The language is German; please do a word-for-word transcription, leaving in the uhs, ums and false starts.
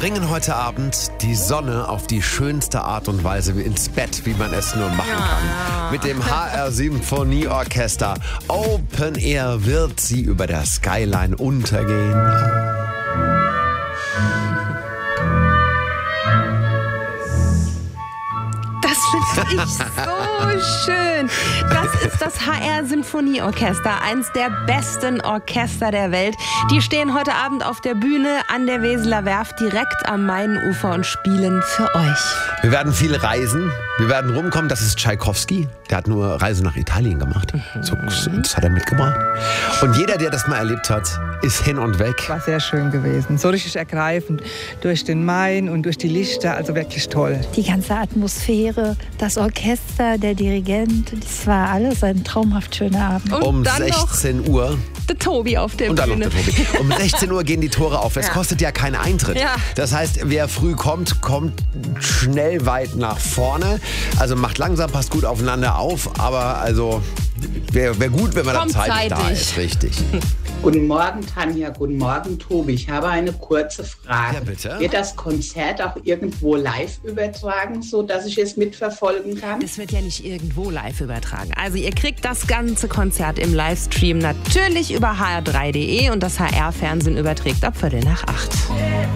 bringen heute Abend die Sonne auf die schönste Art und Weise ins Bett, wie man es nur machen kann. Mit dem H R Symphonieorchester. Open Air wird sie über der Skyline untergehen. Das finde ich so schön. Das ist das H R Symphonieorchester, eins der besten Orchester der Welt. Die stehen heute Abend auf der Bühne an der Weseler Werft direkt am Mainufer und spielen für euch. Wir werden viel reisen, wir werden rumkommen. Das ist Tschaikowski, der hat nur Reise nach Italien gemacht. Mhm. So, das hat er mitgebracht. Und jeder, der das mal erlebt hat, ist hin und weg. War sehr schön gewesen, so richtig ergreifend. Durch den Main und durch die Lichter, also wirklich toll. Die ganze Atmosphäre, das Orchester, der Dirigent, das war alles ein traumhaft schöner Abend. Und Um dann sechzehn Uhr. der Tobi auf der Und dann Bühne. noch der Tobi. Um sechzehn Uhr gehen die Tore auf. Es Ja. kostet ja keinen Eintritt. Ja. Das heißt, wer früh kommt, kommt schnell weit nach vorne. Also macht langsam, passt gut aufeinander auf. Aber also wäre wär gut, wenn man da Kommt zeitig da zeitig. ist. Richtig. Guten Morgen, Tanja. Guten Morgen, Tobi. Ich habe eine kurze Frage. Ja, bitte. Wird das Konzert auch irgendwo live übertragen, so dass ich es mitverfolgen kann? Das wird ja nicht irgendwo live übertragen. Also ihr kriegt das ganze Konzert im Livestream natürlich über H R drei punkt de und das H R-Fernsehen überträgt ab Viertel nach acht.